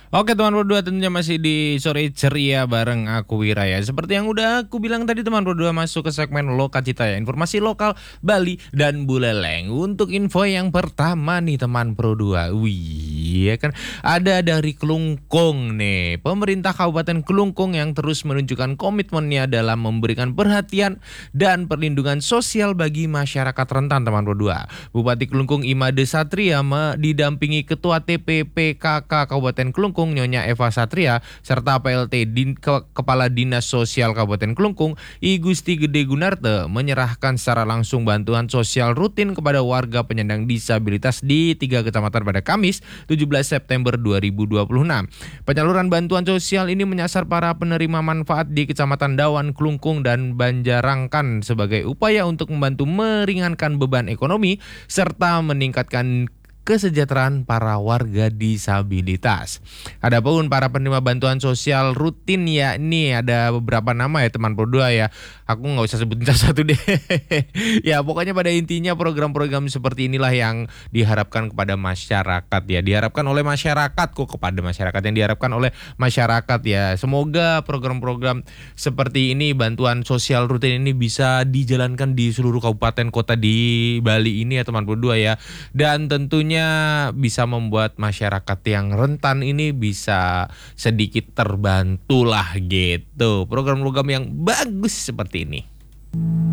Oke teman berdua, tentunya masih di sore ceria bareng aku Wira ya. Seperti yang udah aku bilang tadi, teman berdua masuk ke segmen Lokacita ya, informasi lokal Bali dan Buleleng. Untuk info yang pertama nih teman berdua, wih ya kan, ada dari Kelungkung nih. Pemerintah Kabupaten Kelungkung yang terus menunjukkan komitmennya dalam memberikan perhatian dan perlindungan sosial bagi masyarakat rentan teman berdua. Bupati Kelungkung Imade Satria didampingi Ketua TPPKK Kabupaten Kelungkung Nyonya Eva Satria serta PLT Kepala Dinas Sosial Kabupaten Kelungkung I Gusti Gede Gunarte menyerahkan secara langsung bantuan sosial rutin kepada warga penyandang disabilitas di 3 kecamatan pada Kamis 17 September 2026. Penyaluran bantuan sosial ini menyasar para penerima manfaat di Kecamatan Dawan, Kelungkung dan Banjarangkan sebagai upaya untuk membantu meringankan beban ekonomi serta meningkatkan kesejahteraan para warga disabilitas. Adapun para penerima bantuan sosial rutin ya, ini ada beberapa nama ya teman berdua ya. Aku nggak usah sebutin satu-satu deh. Ya pokoknya pada intinya program-program seperti inilah yang diharapkan kepada masyarakat ya. Diharapkan oleh masyarakat kok, kepada masyarakat yang diharapkan oleh masyarakat ya. Semoga program-program seperti ini, bantuan sosial rutin ini bisa dijalankan di seluruh kabupaten kota di Bali ini ya teman berdua ya. Dan tentunya bisa membuat masyarakat yang rentan ini bisa sedikit terbantu lah gitu. Program-program yang bagus seperti ini.